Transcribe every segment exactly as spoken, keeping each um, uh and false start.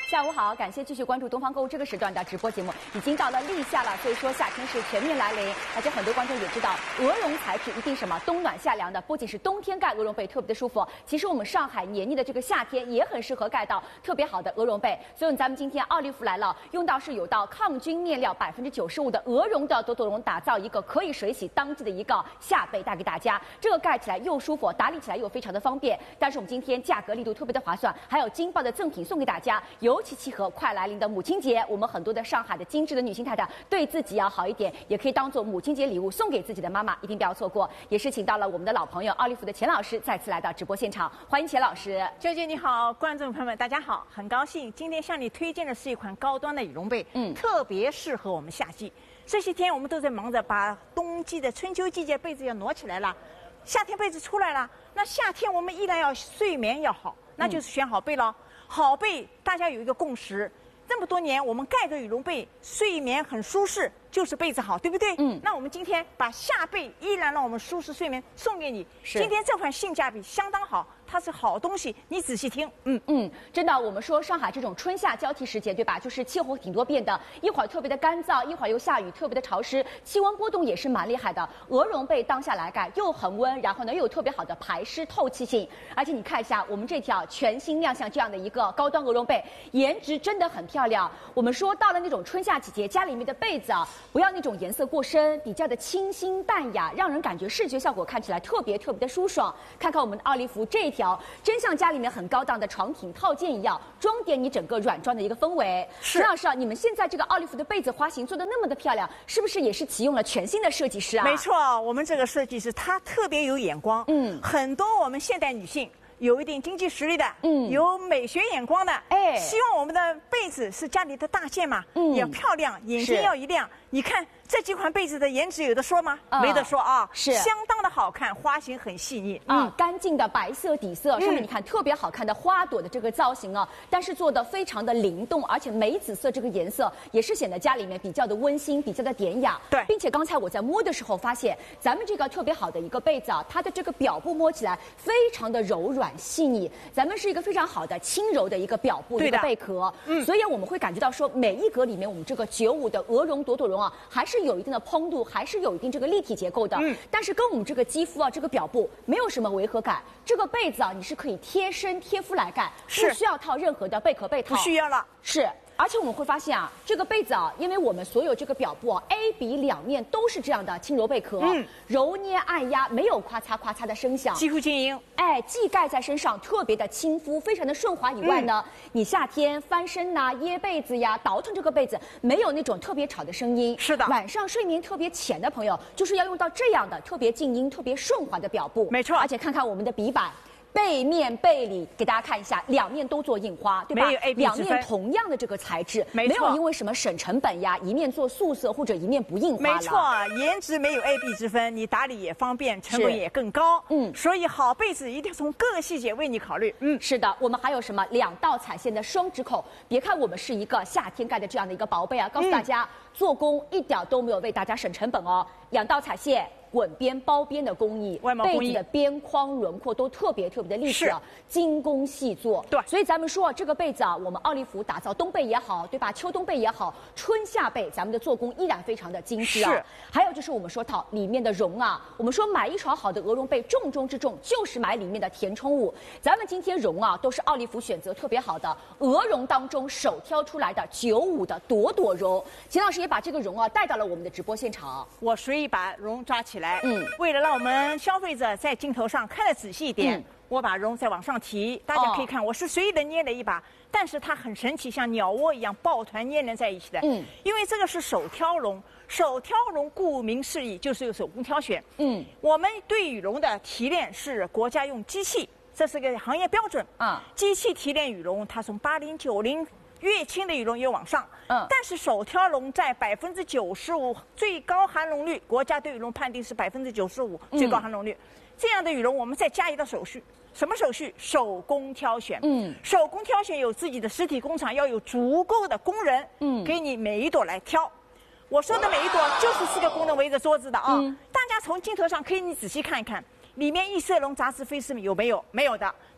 下午好，感谢继续关注东方购物这个时段的直播节目。已经到了立夏了，所以说夏天是全面来临，而且很多观众也知道，鹅绒材质一定什么冬暖夏凉的，不仅是冬天盖鹅绒被特别的舒服，其实我们上海黏腻的这个夏天也很适合盖到特别好的鹅绒被。所以咱们今天奥利弗来了，用到是有到抗菌面料百分之九十五的鹅绒的朵朵绒，打造一个可以水洗当季的一个夏被带给大家。这个盖起来又舒服，打理起来又非常的方便。但是我们今天价格力度特别的划算，还有劲爆的赠品送给大家，尤其契合快来临的母亲节，我们很多的上海的精致的女性太太对自己要好一点，也可以当做母亲节礼物送给自己的妈妈，一定不要错过。也是请到了我们的老朋友奥利弗的钱老师再次来到直播现场，欢迎钱老师。 娟娟你好，观众朋友们大家好，很高兴今天向你推荐的是一款高端的羽绒被，嗯，特别适合我们夏季。这些天我们都在忙着把冬季的春秋季节被子要挪起来了，夏天被子出来了，那夏天我们依然要睡眠要好，那就是选好被了。好被大家有一个共识，这么多年我们盖着羽绒被，睡眠很舒适，就是被子好，对不对？嗯。那我们今天把夏被依然让我们舒适睡眠送给你。今天这款性价比相当好，它是好东西，你仔细听。 嗯嗯，真的，我们说上海这种春夏交替时节，对吧？就是气候挺多变的，一会儿特别的干燥，一会儿又下雨，特别的潮湿，气温波动也是蛮厉害的。鹅绒被当下来盖又恒温，然后呢又有特别好的排湿透气性，而且你看一下我们这条全新亮相这样的一个高端鹅绒被，颜值真的很漂亮。我们说到了那种春夏季节，家里面的被子啊，不要那种颜色过深，比较的清新淡雅，让人感觉视觉效果看起来特别特别的舒爽。看看我们的奥利弗这一条，真像家里面很高档的床品套件一样，装点你整个软装的一个氛围。陈老师啊，你们现在这个奥利弗的被子花型做的那么的漂亮，是不是也是启用了全新的设计师啊？ 没错，我们这个设计师他特别有眼光，嗯，很多我们现代女性有一定经济实力的，嗯，有美学眼光的，哎，希望我们的被子是家里的大件嘛，嗯，也要漂亮，眼睛要一亮。你看这几款被子的颜值有的说吗？嗯、没得说啊，是相当的好看，花型很细腻啊，嗯、干净的白色底色，上面你看、嗯、特别好看的花朵的这个造型啊，但是做的非常的灵动，而且梅紫色这个颜色也是显得家里面比较的温馨，比较的典雅。对，并且刚才我在摸的时候发现，咱们这个特别好的一个被子啊，它的这个表布摸起来非常的柔软细腻，咱们是一个非常好的轻柔的一个表布的一个贝壳，嗯，所以我们会感觉到说每一格里面我们这个九五的鹅绒朵朵绒啊，还是有一定的蓬度，还是有一定这个立体结构的，嗯，但是跟我们这个肌肤啊，这个表布没有什么违和感。这个被子啊，你是可以贴身贴肤来盖，不需要套任何的贝壳被套， 不需要了， 是。而且我们会发现啊，这个被子啊，因为我们所有这个表布啊 A B 两面都是这样的轻柔贝壳，嗯，揉捏按压没有咔嚓咔嚓的声响， 肌肤晶莹， 哎，既盖在身上特别的亲肤，非常的顺滑以外呢，嗯、你夏天翻身呐、啊、掖被子呀、倒腾这个被子没有那种特别吵的声音。 是的， 晚上睡眠特别浅的朋友，就是要用到这样的特别静音、特别顺滑的表布。 没错， 而且看看我们的底板。背面背里给大家看一下，两面都做印花，对吧？ 没有 A B 两面同样的这个材质， 没没有因为什么省成本呀，一面做素色或者一面不印花了。 没错，颜值没有 A B 之分，你打理也方便，成本也更高。嗯，所以好被子一定从各个细节为你考虑。嗯， 是的，我们还有什么两道彩线的双指口？别看我们是一个夏天盖的这样的一个薄被啊，告诉大家、嗯、做工一点都没有为大家省成本哦，两道彩线。滚边包边的工艺， 外贸工艺， 被子的边框轮廓都特别特别的立体啊，精工细作。 对， 所以咱们说这个被子啊，我们奥利弗打造冬被也好，对吧？秋冬被也好，春夏被咱们的做工依然非常的精致啊。是。还有就是我们说到里面的绒啊，我们说买一床好的鹅绒被，重中之重就是买里面的填充物。咱们今天绒啊，都是奥利弗选择特别好的鹅绒当中首挑出来的九五的朵朵绒。钱老师也把这个绒啊带到了我们的直播现场。 我随意把绒抓起来。来，嗯，为了让我们消费者在镜头上看得仔细一点，嗯、我把绒再往上提，大家可以看，哦、我是随意的捏了一把，但是它很神奇，像鸟窝一样抱团粘连在一起的。嗯，因为这个是手挑绒，手挑绒顾名思义就是有手工挑选。嗯，我们对羽绒的提炼是国家用机器，这是个行业标准啊。机器提炼羽绒，它从八零九零。越轻的羽绒越往上，嗯，但是手挑绒在百分之九十五最高含绒率，国家对羽绒判定是百分之九十五最高含绒率，嗯、这样的羽绒我们再加一道手续，什么手续？手工挑选，嗯，手工挑选有自己的实体工厂，要有足够的工人，嗯，给你每一朵来挑。我说的每一朵就是四个工人围着桌子的啊，嗯、大家从镜头上可以你仔细看一看。里面异色绒杂质飞丝有没有？没有的。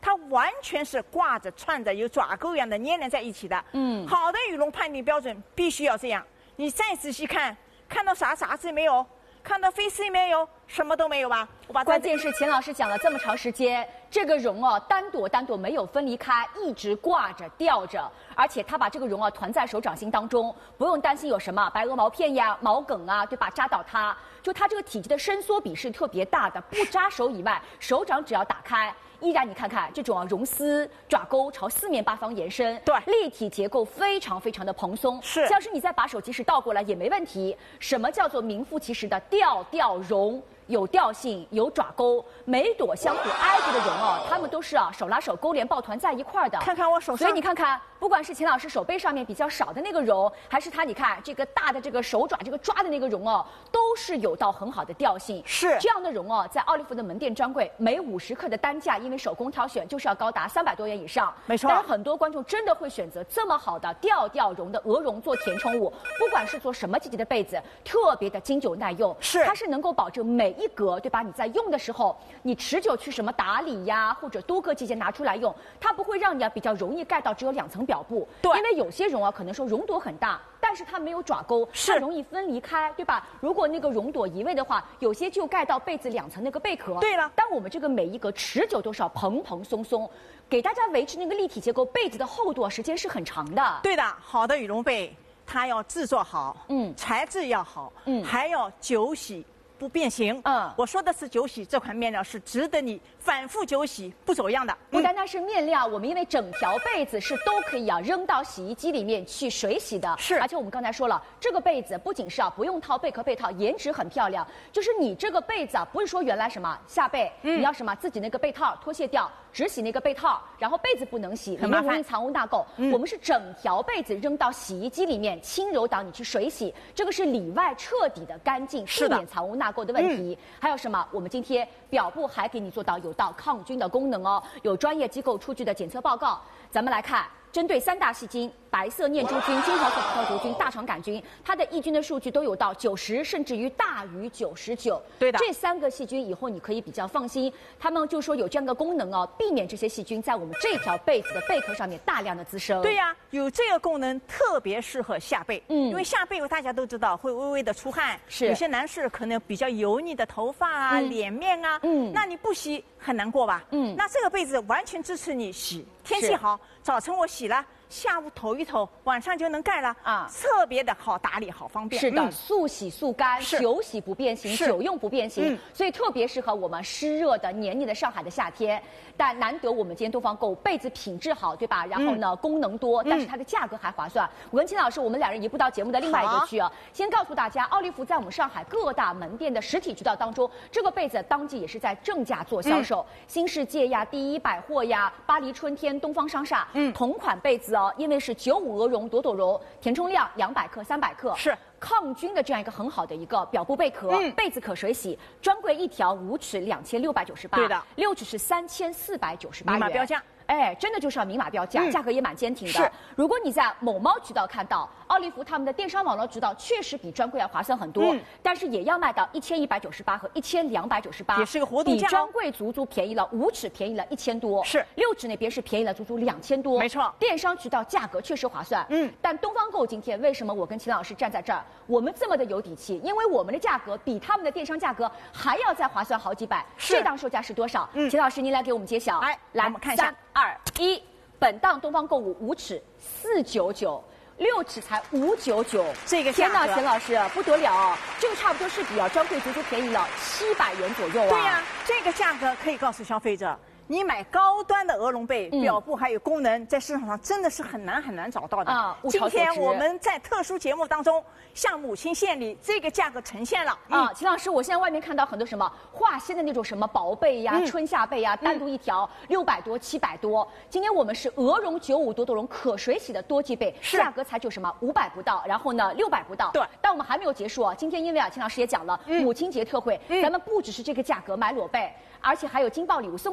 它完全是挂着、串着，有爪钩一样的粘连在一起的。嗯，好的羽绒判定标准必须要这样。你再仔细看，看到啥杂志没有？看到飞丝没有？什么都没有吧？我把关键是钱老师讲了这么长时间，这个绒哦单朵单朵没有分离开，一直挂着吊着，而且他把这个绒啊团在手掌心当中，不用担心有什么白鹅毛片呀、毛梗啊，对吧？扎到它，就它这个体积的伸缩比是特别大的，不扎手以外，手掌只要打开。依然，你看看这种啊绒丝爪钩朝四面八方延伸， 对， 立体结构非常非常的蓬松， 是， 像是你再把手即使倒过来也没问题。什么叫做名副其实的吊吊绒？有调性，有爪钩，每朵相互挨着的绒哦，它们都是啊手拉手勾连抱团在一块儿的。 看看我手上， 所以你看看，不管是钱老师手背上面比较少的那个绒，还是他你看这个大的这个手爪这个抓的那个绒哦，都是有到很好的调性。 是这样的绒哦，在奥利芙的门店专柜每五十克的单价，因为手工挑选就是要高达三百多元以上。 没错。 但是很多观众真的会选择这么好的吊吊绒的鹅绒做填充物，不管是做什么季节的被子，特别的经久耐用。 是， 它是能够保证每一格，对吧？你在用的时候，你持久去什么打理呀，或者多个季节拿出来用，它不会让你啊比较容易盖到只有两层表布。 对， 因为有些绒啊，可能说绒朵很大，但是它没有爪钩， 是它容易分离开，对吧？如果那个绒朵移位的话，有些就盖到被子两层那个贝壳。 对了， 但我们这个每一格持久都是要蓬蓬松松，给大家维持那个立体结构，被子的厚度时间是很长的。 对的，好的羽绒被它要制作好，嗯，材质要好，嗯，还要久洗。不变形，嗯，我说的是久洗，这款面料是值得你反复久洗不走样的。 不单单是面料，我们因为整条被子是都可以啊扔到洗衣机里面去水洗的， 是。 而且我们刚才说了，这个被子不仅是啊不用套贝壳被套，颜值很漂亮，就是你这个被子啊不是说原来什么下被，嗯、你要什么自己那个被套脱卸掉，只洗那个被套，然后被子不能洗，里面容易藏污纳垢。嗯、我们是整条被子扔到洗衣机里面，轻柔档你去水洗，这个是里外彻底的干净，避免藏污纳垢的问题。嗯、还有什么？我们今天表布还给你做到有到抗菌的功能哦，有专业机构出具的检测报告。咱们来看，针对三大细菌。白色念珠菌、金黄色葡萄球菌、大肠杆菌，它的抑菌的数据都有到九十，甚至于大于九十九。 对的， 这三个细菌以后你可以比较放心，他们就说有这样的功能哦，避免这些细菌在我们这条被子的贝壳上面大量的滋生。 对呀、啊，有这个功能特别适合下背，嗯，因为下背大家都知道会微微的出汗， 是有些男士可能比较油腻的头发啊、嗯、脸面啊，嗯，那你不洗很难过吧？嗯，那这个被子完全支持你洗，天气好，早晨我洗了。下午投一投，晚上就能盖了啊，特别的好打理，好方便。 是的，嗯、速洗速干，久洗不变形，久用不变形，嗯、所以特别适合我们湿热的、黏腻的上海的夏天。但难得我们今天东方购被子品质好，对吧？然后呢，嗯、功能多，但是它的价格还划算。我跟秦老师，我们两人移步到节目的另外一个区啊，先告诉大家，奥利芙在我们上海各大门店的实体渠道当中，这个被子当季也是在正价做销售。嗯、新世界呀、第一百货呀、巴黎春天、东方商厦，嗯，同款被子哦。因为是九五鹅绒朵朵绒，填充量两百克、三百克， 是抗菌的这样一个很好的一个表布贝壳，嗯、被子可水洗，专柜一条五尺两千六百九十八， 对的， 六尺是三千四百九十八元， 明码标价。 哎，真的就是要明码标价，嗯、价格也蛮坚挺的。 是， 如果你在某猫渠道看到奥利芙他们的电商网络渠道，确实比专柜要划算很多，嗯、但是也要卖到一千一百九十八和一千两百九十八， 也是个活动价， 比专柜足足便宜了五尺，便宜了一千多。 是， 六尺那边是便宜了足足两千多， 没错。 电商渠道价格确实划算，嗯。但东方购今天为什么我跟秦老师站在这儿，我们这么的有底气？因为我们的价格比他们的电商价格还要再划算好几百。 是， 这档售价是多少？嗯，秦老师您来给我们揭晓。 来， 来， 我们看一下， 三二一。本档东方购物五尺四九九，六尺才五九九， 这个价格， 天哪，钱老师不得了啊！这个差不多是比啊专柜足足便宜了七百元左右啊。 对呀、啊，这个价格可以告诉消费者，你买高端的鹅绒被，嗯、表布还有功能，在市场上真的是很难很难找到的啊。今天我们在特殊节目当中，向母亲献礼，这个价格呈现了、 嗯、啊。秦老师，我现在外面看到很多什么化纤的那种什么薄被呀、嗯、春夏被呀，单独一条六百多、七百多。今天我们是鹅绒九五朵朵绒可水洗的多季被，价格才就什么五百不到，然后呢六百不到。 对， 但我们还没有结束啊。今天因为啊，秦老师也讲了、嗯、母亲节特惠，嗯、咱们不只是这个价格买裸被，而且还有惊爆礼物送给大家。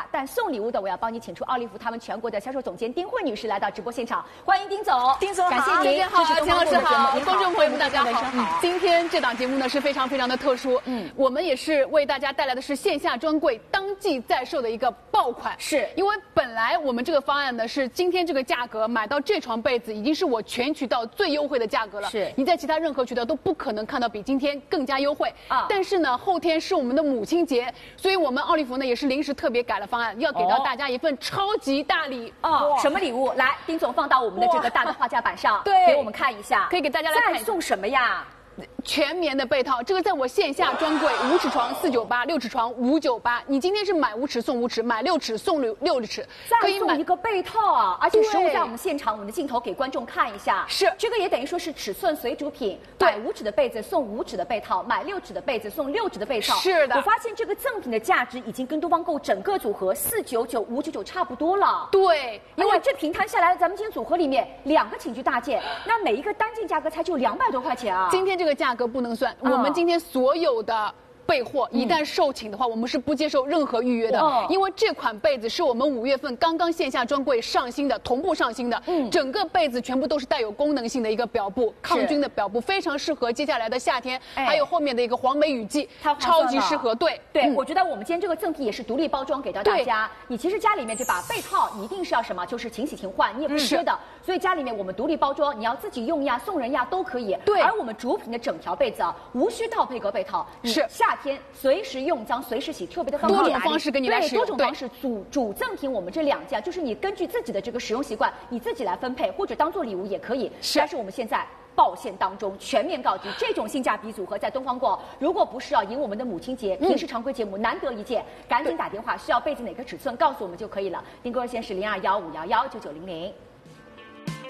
价。但送礼物的，我要帮你请出奥利福他们全国的销售总监丁慧女士来到直播现场，欢迎丁总。 丁总好， 感谢您。 好，钱老师好，观众朋友们大家好。 嗯， 今天这档节目呢是非常非常的特殊，嗯，我们也是为大家带来的是线下专柜当季在售的一个爆款， 是因为本来我们这个方案呢是今天这个价格买到这床被子已经是我全渠道最优惠的价格了， 是你在其他任何渠道都不可能看到比今天更加优惠啊。 但是呢，后天是我们的母亲节，所以我们奥利福呢也是临时特别改了方案，要给到大家一份超级大礼哦。什么礼物？来，丁总放到我们的这个大的画架板上， 对， 给我们看一下， 可以给大家来看。 再送什么呀？ 全棉的被套，这个在我线下专柜，五尺床四九八，六尺床五九八。你今天是买五尺送五尺，买六尺送六六尺， 再送一个被套啊！而且实物在我们现场，我们的镜头给观众看一下。 是这个也等于说是尺寸随主品，买五尺的被子送五尺的被套，买六尺的被子送六尺的被套。 是的， 我发现这个赠品的价值已经跟东方购整个组合四九九、五九九差不多了。 对， 因为这平摊下来，咱们今天组合里面两个寝具大件，那每一个单件价格才就两百多块钱啊！ 今天这个价格不能算。我们今天所有的备货一旦售罄的话，我们是不接受任何预约的， 哦、 因为这款被子是我们五月份刚刚线下专柜上新的，同步上新的，嗯，整个被子全部都是带有功能性的一个表布，抗菌的表布，非常适合接下来的夏天，哎、还有后面的一个黄梅雨季，超级适合。对对、嗯，我觉得我们今天这个赠品也是独立包装给到大家。你其实家里面这把被套，你一定是要什么，就是勤洗勤换，你也不缺的。所以家里面我们独立包装，你要自己用呀、送人呀都可以。 对， 而我们主品的整条被子啊，无需套配隔被套， 是夏天随时用脏随时洗，特别的方便。 多种方式跟你来使用， 对，多种方式主主赠品我们这两件，就是你根据自己的这个使用习惯，你自己来分配，或者当做礼物也可以。 是， 但是我们现在爆限当中全面告急，这种性价比组合在东方购，如果不是要迎我们的母亲节，平时常规节目难得一见，赶紧打电话，需要被子哪个尺寸告诉我们就可以了。订购热线是零二幺五幺幺九九零零。